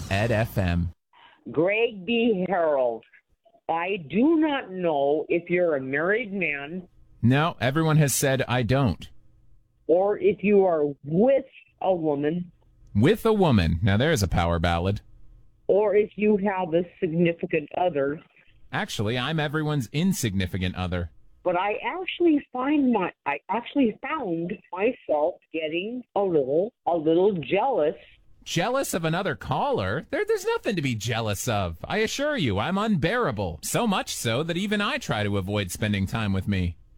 Ed FM. Greg B. Harold, I do not know if you're a married man No, everyone has said I don't. or if you are with a woman With a woman. Now there's a power ballad. or if you have a significant other. Actually, I'm everyone's insignificant other. But I actually found myself getting a little jealous. Jealous of another caller? There's nothing to be jealous of. I assure you, I'm unbearable. So much so that even I try to avoid spending time with me.